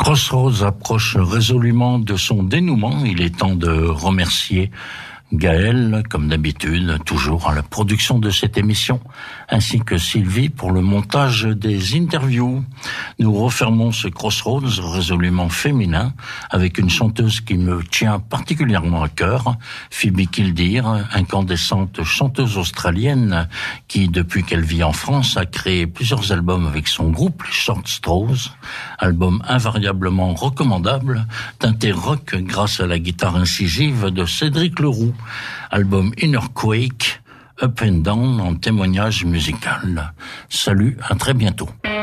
Crossroads approche résolument de son dénouement. Il est temps de remercier Gaël, comme d'habitude, toujours à la production de cette émission, ainsi que Sylvie pour le montage des interviews. Nous refermons ce Crossroads résolument féminin avec une chanteuse qui me tient particulièrement à cœur, Phoebe Killdeer, incandescente chanteuse australienne qui, depuis qu'elle vit en France, a créé plusieurs albums avec son groupe, les Short Straws, album invariablement recommandable, teinté rock grâce à la guitare incisive de Cédric Leroux. Album Inner Quake, Up and Down en témoignage musical. Salut, à très bientôt.